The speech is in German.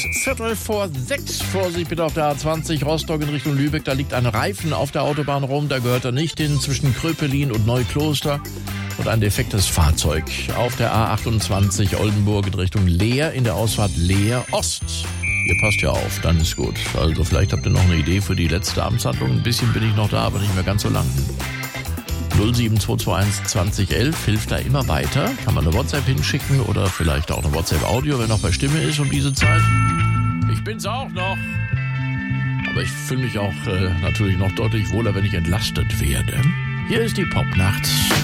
5:45 Vorsicht bitte auf der A20 Rostock in Richtung Lübeck. Da liegt ein Reifen auf der Autobahn rum, da gehört er nicht hin, zwischen Kröpelin und Neukloster. Und ein defektes Fahrzeug auf der A28 Oldenburg in Richtung Leer in der Ausfahrt Leer Ost. Ihr passt ja auf, dann ist gut. Also vielleicht habt ihr noch eine Idee für die letzte Amtshandlung. Ein bisschen bin ich noch da, aber nicht mehr ganz so lang. 07221 2011 hilft da immer weiter. Kann man eine WhatsApp hinschicken oder vielleicht auch eine WhatsApp-Audio, wenn noch bei Stimme ist um diese Zeit. Ich bin's auch noch. Aber ich fühle mich auch natürlich noch deutlich wohler, wenn ich entlastet werde. Hier ist die Popnacht.